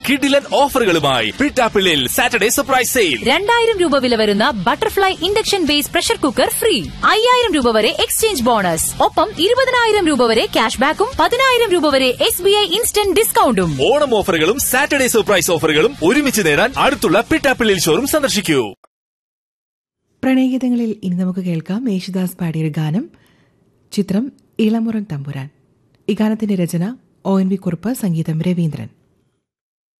കിടിലൻ ഓഫറുകളുമായി Pittappillil Saturday surprise sale. 2000 രൂപ വില വരുന്ന butterfly induction base pressure cooker free. 5000 രൂപ വരെ എക്സ്ചേഞ്ച് ബോണസ്. ഒപ്പം 20,000 രൂപ വരെ ക്യാഷ് ബാക്കും 10,000 രൂപ വരെ SBI ഇൻസ്റ്റന്റ് ഡിസ്കൗണ്ടും. ഓണം ഓഫറുകളും സാറ്റർഡേ സർപ്രൈസ് ഓഫറുകളും ഒരുമിച്ച് നേടാൻ അടുത്തുള്ള പിട്ടാപ്പിള്ളിൽ ഷോറൂം സന്ദർശിക്കൂ. പ്രണയഗീതങ്ങളിൽ ഇനി നമുക്ക് കേൾക്കാം യേശുദാസ് പാടിയൊരു ഗാനം. ചിത്രം ഇളമുറൻ തമ്പുരാൻ. ഈ ഗാനത്തിന്റെ രചന ONV കുറുപ്പ്, സംഗീതം രവീന്ദ്രൻ.